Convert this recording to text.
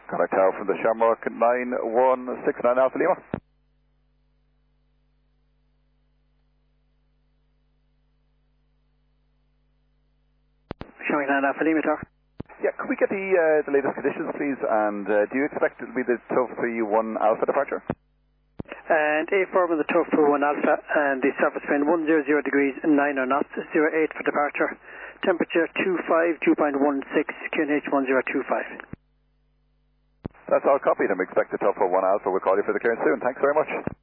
Contact tower from the Shamrock 9169 Alpha Lima. Shamrock 9 Alpha Lima, talk. Yeah, could we get the latest conditions, please? And do you expect it to be the Tuf 31 Alpha departure? And A4 with the Tuf 31 Alpha, and the surface wind 100 degrees 9 knots, 08 for departure. Temperature 2.16, QNH 1025. That's all copied, and we expect the Tuf 31 Alpha. We'll call you for the clearance soon. Thanks very much.